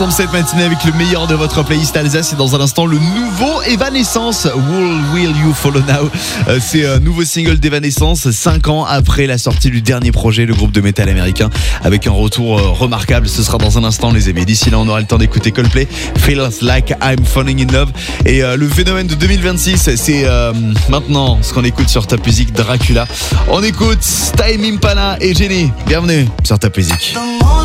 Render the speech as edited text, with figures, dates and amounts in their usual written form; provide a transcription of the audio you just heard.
ensemble cette matinée avec le meilleur de votre playlist Alsace et dans un instant le nouveau Evanescence, Will You Follow Now. C'est un nouveau single d'Evanescence 5 ans après la sortie du dernier projet, le groupe de métal américain, avec un retour remarquable. Ce sera dans un instant les amis. D'ici là on aura le temps d'écouter Coldplay, Feels Like I'm Falling in Love. Et le phénomène de 2026 c'est maintenant ce qu'on écoute sur Top Music, Dracula. On écoute Tame Impala et Jenny. Bienvenue sur Top Music.